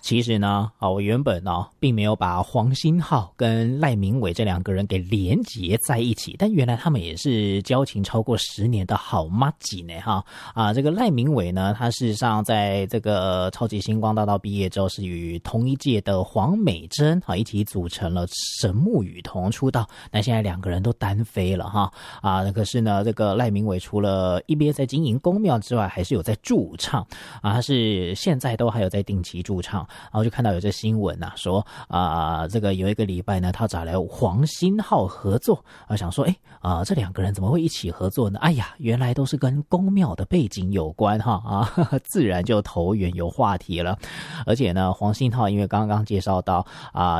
其实呢，我原本并没有把黄星浩跟赖明伟这两个人给连结在一起，但原来他们也是交情超过10年的好麻吉呢哈。这个赖明伟呢，他事实上在这个超级星光大道毕业之后，是与同一届的黄美珍一起组成了神木与瞳出道，但现在两个人都单飞了哈。可是呢，这个赖明伟除了一边在经营宫庙之外，还是有在驻唱他是现在都还有在定期驻唱。然后就看到有这新闻说这个有一个礼拜呢，他找来黄星浩合作想说这两个人怎么会一起合作呢？哎呀，原来都是跟宫庙的背景有关自然就投缘有话题了。而且呢，黄星浩因为刚刚介绍到